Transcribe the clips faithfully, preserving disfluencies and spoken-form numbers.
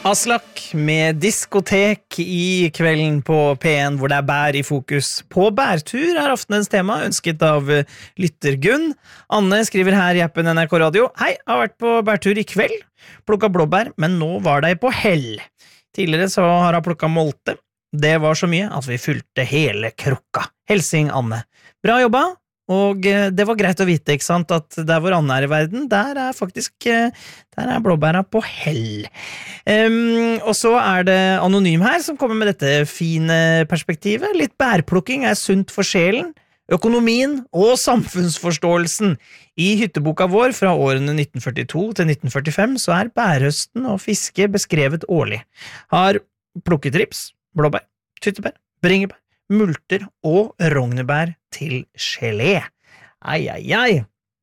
Aslak med diskotek I kvelden på P en, hvor det er bær I fokus. På bærtur er aftenens tema, ønsket av lytter Gunn. Anne skriver her I appen N R K Radio. Hei, har vært på bærtur I kveld. Plukket blåbær, men nå var det på hell. Tidligere så har jeg plukket molte. Det var så mye at vi fylte hele krukka. Helsing Anne. Bra jobba. Og det var greit å vite, ikke sant, at der hvor Anne er I verden, der er faktisk, der er blåbæra på hell. Um, og så er det Anonym her, som kommer med dette fine perspektivet. Litt bærplukking er sunt for sjelen, økonomien og samfunnsforståelsen. I hytteboka vår fra årene nitten førtito til nitten førtifem, så er bærhøsten og fiske beskrevet årlig. Har plukket rips, blåbær, tyttebær, bringebær, multer og rognebær til gelé. Ai, ai, ai.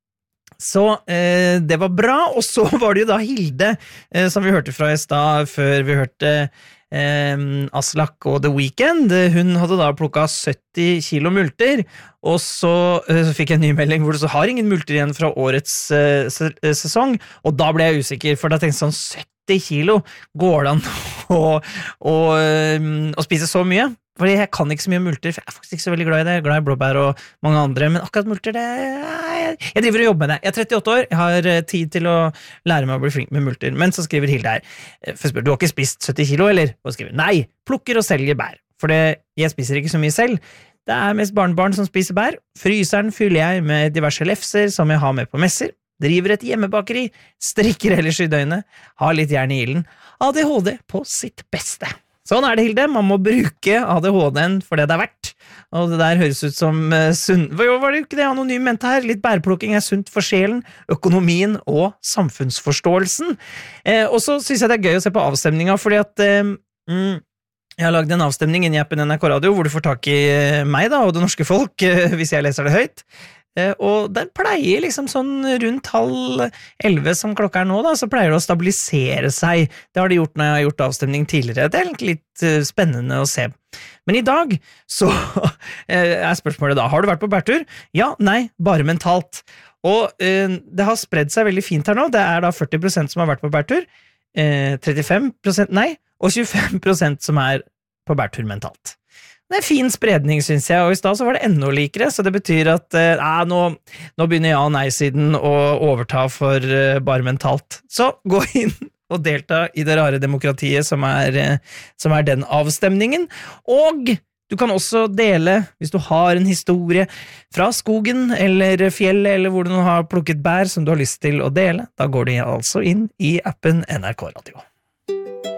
Så eh, det var bra, og så var det jo da Hilde, eh, som vi hørte fra I stad, før vi hørte eh, Aslak og The Weeknd. Hun hadde da plukket sytti kilo multer, og så, eh, så fikk jeg en ny melding hvor det så har ingen multer igjen fra årets eh, sesong, og da ble jeg usikker, for da tenkte jeg sånn sytti kilo, går det an å, å, å spise så mye? Fordi jeg kan ikke så mye multer, for jeg er faktisk ikke så veldig glad I det. Jeg er glad I blåbær og mange andre, men akkurat multer, det... Jeg driver og jobber med det. Jeg er trettiåtte år, jeg har tid til å lære meg å bli flink med multer. Men så skriver Hilde her, for spør, du har ikke spist sytti kilo, eller? Og skriver, nei, plukker og selger bær. For det, jeg spiser ikke så mye selv. Det er mest barnebarn som spiser bær. Fryseren fyller jeg med diverse lefser som jeg har med på messer. Driver et hjemmebakeri, strikker ellers I døgnet, har litt jern I ilden. A D H D på sitt beste. Sånn er det, Hilde. Man må bruke A D H D-en for det det er verdt. Og det der høres ut som uh, sunn... Hva var det jo ikke det Anonym mente her? Litt bærplukking er sunt for sjelen, økonomien og samfunnsforståelsen. Eh, og så synes jeg det er gøy å se på avstemningen, fordi at eh, mm, jeg har laget en avstemning I appen N R K Radio, hvor du får tak I meg da, og det norske folk, eh, hvis jeg leser det høyt. Og den pleier liksom sånn rundt halv elleve som klokka er nå da, så pleier det å stabilisere seg. Det har de gjort når jeg har gjort avstemning tidligere. Det er egentlig litt spennende å se. Men I dag så er spørsmålet da, har du vært på bærtur? Ja, nei, bare mentalt. Og eh, det har spredd seg veldig fint her nå. Det er da førti prosent som har vært på bærtur, eh, trettifem prosent nei, og tjuefem prosent som er på bærtur mentalt. Det er fin spredning, synes jeg, og I stedet så var det enda likere, så det betyr at eh, nå, nå begynner ja- og nei-siden å overta for eh, bare mentalt. Så gå inn og delta I det rare demokratiet som er, eh, som er den avstemningen, og du kan også dele, hvis du har en historie fra skogen eller fjellet, eller hvor du nå har plukket bær som du har lyst til å dele, da går du altså inn I appen N R K Radio.